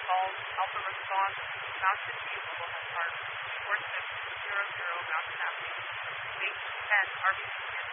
called Alpha Response, Mountain View Mobile Health Park, 4600 Mountain Avenue, Suite 10, RBC